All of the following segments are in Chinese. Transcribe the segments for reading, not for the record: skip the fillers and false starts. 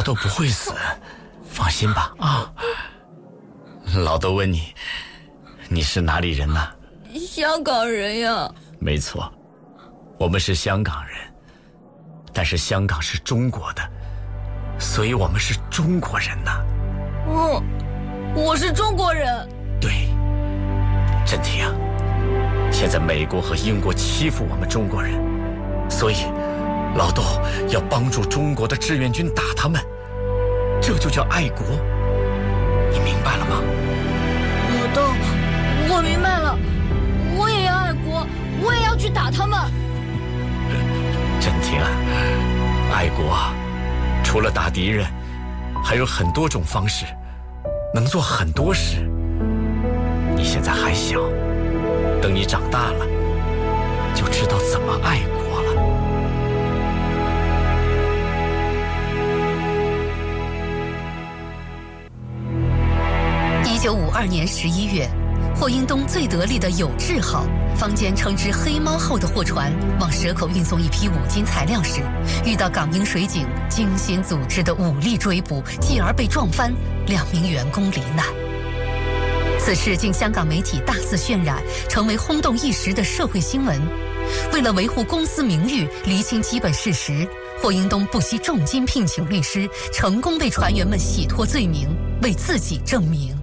豆不会死，放心吧啊。老豆问你，你是哪里人呐？ 香港人呀。 没错，我们是香港人，但是香港是中国的，所以我们是中国人呐。 我是中国人。 对，真婷啊，现在美国和英国欺负我们中国人，所以老豆要帮助中国的志愿军打他们，这就叫爱国，你明白了吗？ 老豆，我明白了，我也要爱国，我也要去打他们。 真婷啊，爱国啊，除了打敌人，还有很多种方式，能做很多事。你现在还小，等你长大了，就知道怎么爱国了。 1952年11月，霍英东最得力的有志号，坊间称之黑猫号的货船往蛇口运送一批五金材料时，遇到港英水警精心组织的武力追捕，继而被撞翻，2名员工罹难。此事经香港媒体大肆渲染，成为轰动一时的社会新闻。为了维护公司名誉，厘清基本事实，霍英东不惜重金聘请律师，成功为船员们洗脱罪名，为自己证明。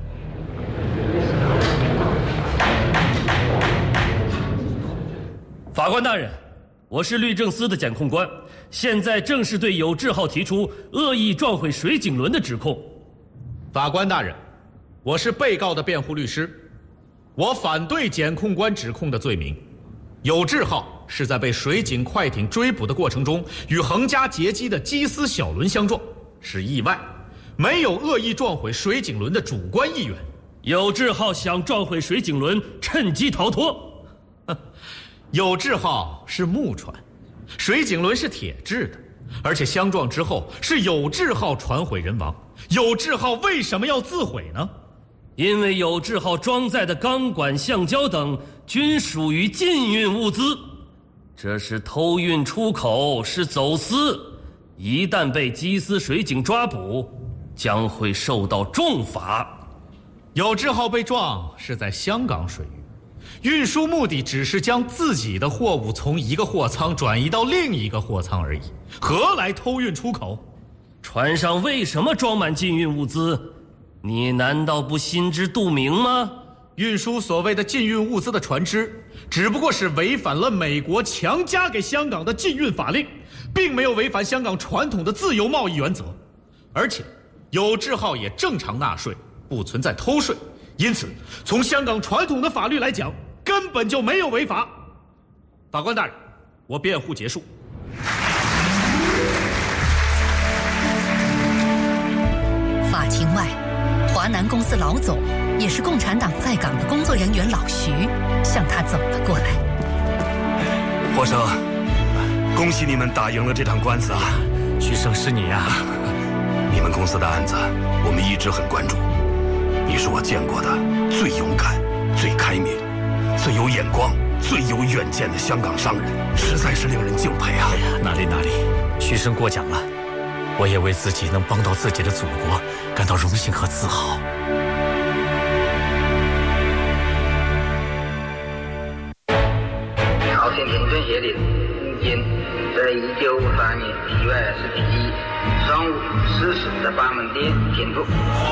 法官大人，我是律政司的检控官，现在正式对有志号提出恶意撞毁水警轮的指控。 法官大人，我是被告的辩护律师，我反对检控官指控的罪名。有志号是在被水警快艇追捕的过程中，与横加截击的基斯小轮相撞，是意外，没有恶意撞毁水警轮的主观意愿。 有志号想撞毁水警轮，趁机逃脱。 有志号是木船，水警轮是铁制的，而且相撞之后是有志号船毁人亡。有志号为什么要自毁呢？ 因为有志号装载的钢管、橡胶等均属于禁运物资，这是偷运出口，是走私，一旦被基斯水警抓捕，将会受到重罚。 有志号被撞是在香港水域，运输目的只是将自己的货物从一个货舱转移到另一个货舱而已，何来偷运出口？ 船上为什么装满禁运物资？你难道不心知肚明吗？ 运输所谓的禁运物资的船只，只不过是违反了美国强加给香港的禁运法令，并没有违反香港传统的自由贸易原则。而且，有志号也正常纳税，不存在偷税，因此，从香港传统的法律来讲，根本就没有违法。法官大人，我辩护结束。 法庭外，华南公司老总，也是共产党在港的工作人员老徐，向他走了过来。 霍生，恭喜你们打赢了这场官司啊！ 徐生是你呀！ 你们公司的案子，我们一直很关注。你是我见过的最勇敢、最开明、最有眼光、最有远见的香港商人，实在是令人敬佩啊！ 哪里，徐生过奖了。我也为自己能帮到自己的祖国感到荣幸和自豪。 朝鲜平村协定经在1953年10月21日上午10时在八门店签署。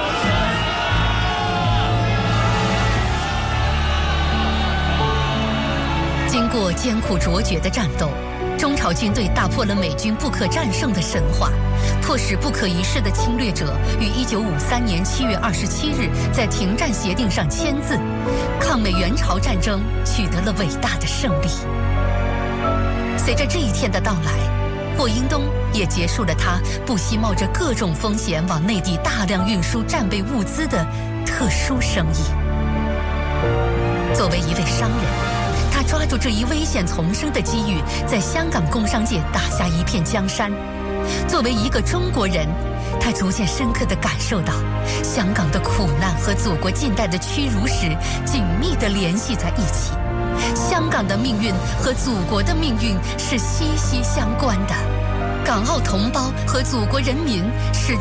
经过艰苦卓绝的战斗，中朝军队打破了美军不可战胜的神话，迫使不可一世的侵略者于1953年7月27日在停战协定上签字，抗美援朝战争取得了伟大的胜利。随着这一天的到来，霍英东也结束了他不惜冒着各种风险往内地大量运输战备物资的特殊生意。作为一位商人，他抓住这一危险丛生的机遇，在香港工商界打下一片江山。作为一个中国人，他逐渐深刻地感受到，香港的苦难和祖国近代的屈辱史紧密地联系在一起，香港的命运和祖国的命运是息息相关的。港澳同胞和祖国人民始